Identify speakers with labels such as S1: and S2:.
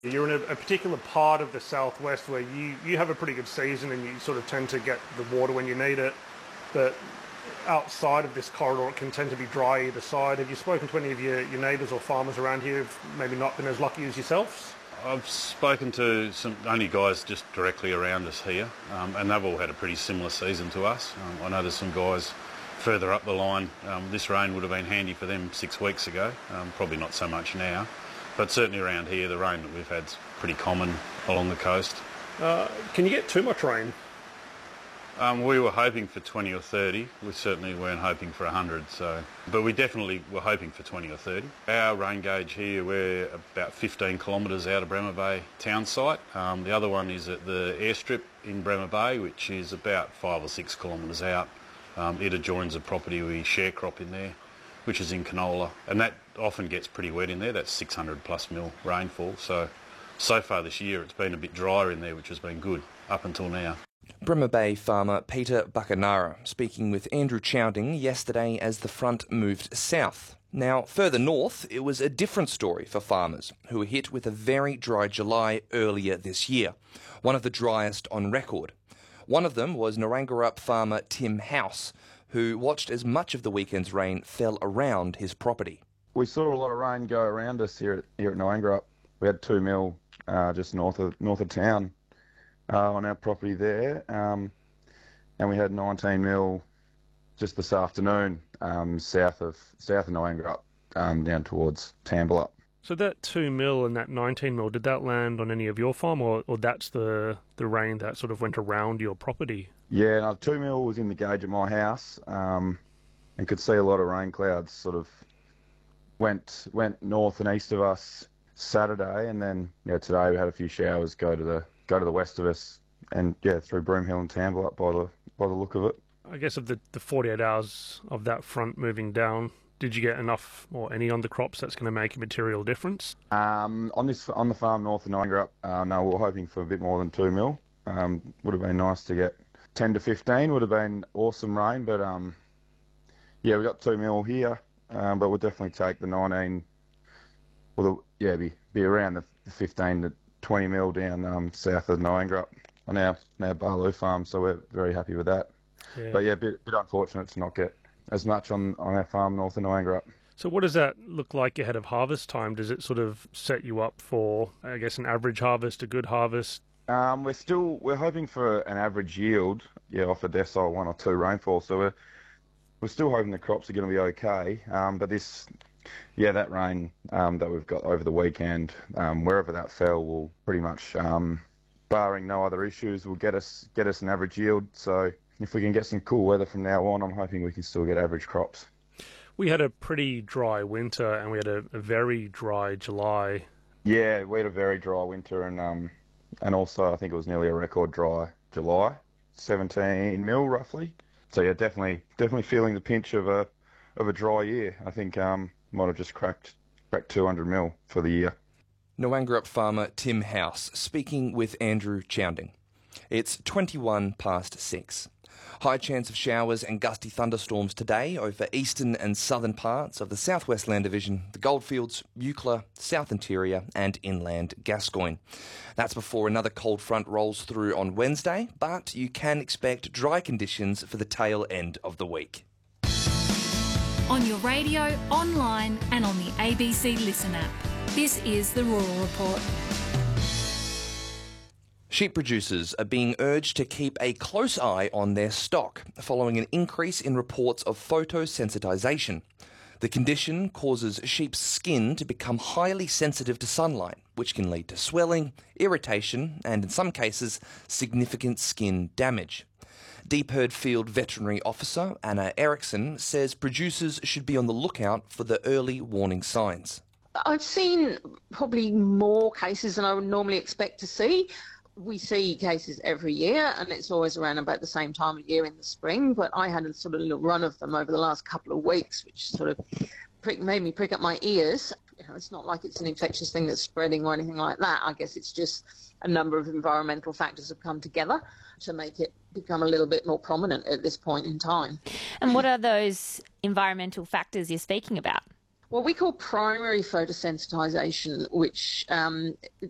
S1: You're in a particular part of the southwest where you have a pretty good season and you sort of tend to get the water when you need it, but outside of this corridor it can tend to be dry either side. Have you spoken to any of your neighbours or farmers around here who've maybe not been as lucky as yourselves?
S2: I've spoken to some only guys just directly around us here, and they've all had a pretty similar season to us. I know there's some guys further up the line. This rain would have been handy for them 6 weeks ago, probably not so much now. But certainly around here, the rain that we've had is pretty common along the coast.
S1: Can you get too much rain?
S2: We were hoping for 20 or 30. We certainly weren't hoping for 100, but we definitely were hoping for 20 or 30. Our rain gauge here, we're about 15 kilometres out of Bremer Bay town site. The other one is at the airstrip in Bremer Bay, which is about 5 or 6 kilometres out. It adjoins a property we share crop in there, which is in Canola, and that often gets pretty wet in there. That's 600 plus mil rainfall. So far this year it's been a bit drier in there, which has been good up until now.
S3: Bremer Bay farmer Peter Bacanara speaking with Andrew Chowding yesterday as the front moved south. Now, further north, it was a different story for farmers who were hit with a very dry July earlier this year, one of the driest on record. One of them was Naranggarup farmer Tim House, who watched as much of the weekend's rain fell around his property.
S4: We saw a lot of rain go around us here at Naranggarup. We had 2 mil just north of town on our property there, and we had 19 mil just this afternoon south of Naranggarup down towards Tambalup.
S1: So that 2 mil and that 19 mil, did that land on any of your farm, or that's the rain that sort of went around your property?
S4: Yeah, no, 2 mil was in the gauge at my house, and could see a lot of rain clouds sort of went north and east of us Saturday, and then today we had a few showers go to the west of us, and through Broomhill and Tambalup by the look of it.
S1: I guess of the 48 hours of that front moving down, did you get enough or any on the crops that's going to make a material difference?
S4: On the farm north of Naranggarup, no, we were hoping for a bit more than 2 mil. Would have been nice to get 10 to 15. Would have been awesome rain, but we got 2 mil here. But we'll definitely take the 19. Be around the 15 to 20 mil down south of Naranggarup on our Barloo farm. So we're very happy with that. Yeah. But a bit unfortunate to not get as much on our farm north of Naranggarup.
S1: So what does that look like ahead of harvest time? Does it sort of set you up for, I guess, an average harvest, a good harvest?
S4: We're hoping for an average yield, off a decile 1 or 2 rainfall. So we're still hoping the crops are going to be okay. But that rain that we've got over the weekend, wherever that fell, will pretty much, barring no other issues, will get us an average yield. So if we can get some cool weather from now on, I'm hoping we can still get average crops.
S1: We had a pretty dry winter and we had a very dry July.
S4: Yeah, we had a very dry winter and also I think it was nearly a record dry July, 17 mil roughly. So definitely feeling the pinch of a dry year. I think might have just cracked 200 mil for the year.
S3: Naranggarup farmer Tim House speaking with Andrew Chowding. It's 21 past 6. High chance of showers and gusty thunderstorms today over eastern and southern parts of the Southwest Land Division, the Goldfields, Eucla, South Interior and inland Gascoyne. That's before another cold front rolls through on Wednesday, but you can expect dry conditions for the tail end of the week.
S5: On your radio, online and on the ABC Listen app. This is the Rural Report.
S3: Sheep producers are being urged to keep a close eye on their stock following an increase in reports of photosensitization. The condition causes sheep's skin to become highly sensitive to sunlight, which can lead to swelling, irritation and, in some cases, significant skin damage. Deep Herd Field Veterinary Officer Anna Erickson says producers should be on the lookout for the early warning signs.
S6: I've seen probably more cases than I would normally expect to see. We see cases every year and it's always around about the same time of year in the spring, but I had a sort of little run of them over the last couple of weeks, which sort of made me prick up my ears. It's not like it's an infectious thing that's spreading or anything like that. I guess it's just a number of environmental factors have come together to make it become a little bit more prominent at this point in time.
S7: And what are those environmental factors you're speaking about?
S6: What we call primary photosensitization, which